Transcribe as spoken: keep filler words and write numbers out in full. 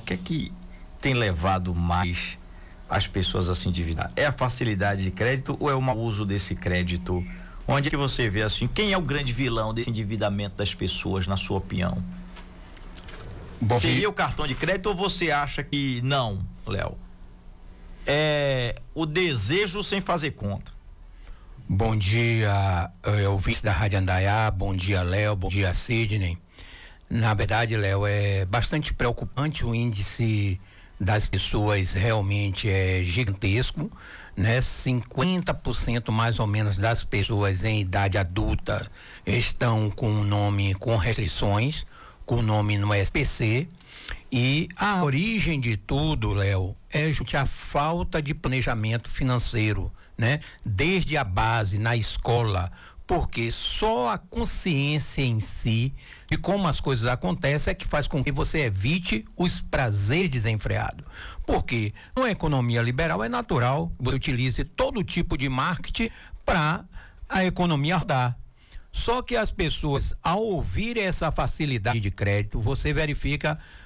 que é que tem levado mais as pessoas a se endividar? É a facilidade de crédito ou é o mau uso desse crédito? Onde é que você vê assim, quem é o grande vilão desse endividamento das pessoas, na sua opinião? Bom, seria o cartão de crédito ou você acha que não, Léo? É o desejo sem fazer conta. Bom dia, ouvintes da Rádio Andaiá, bom dia, Léo, bom dia, Sidney. Na verdade, Léo, é bastante preocupante o índice das pessoas, realmente é gigantesco, né? cinquenta por cento mais ou menos das pessoas em idade adulta estão com o nome, com restrições, com o nome no S P C, e a origem de tudo, Léo, é justamente a falta de planejamento financeiro, né? Desde a base, na escola, porque só a consciência em si de como as coisas acontecem é que faz com que você evite os prazeres desenfreados. Porque numa economia liberal é natural que você utilize todo tipo de marketing para a economia rodar. Só que as pessoas, ao ouvir essa facilidade de crédito, você verifica